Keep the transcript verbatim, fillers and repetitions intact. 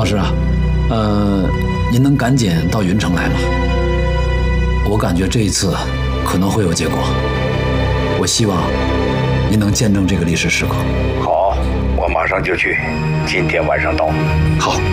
老师啊，呃，您能赶紧到云城来吗？我感觉这一次可能会有结果，我希望您能见证这个历史时刻。 好，我马上就去，今天晚上到。 好。